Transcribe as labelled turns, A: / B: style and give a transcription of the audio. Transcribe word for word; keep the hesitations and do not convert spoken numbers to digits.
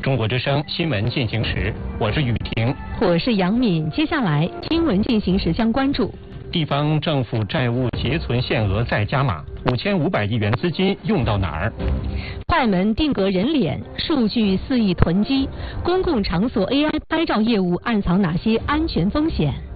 A: 中国之声新闻进行时，我是雨婷，
B: 我是杨敏。接下来新闻进行时将关注：
A: 地方政府债务结存限额再加码，五千五百亿元资金用到哪儿？
B: 快门定格人脸，数据肆意囤积，公共场所 A I 拍照业务暗藏哪些安全风险？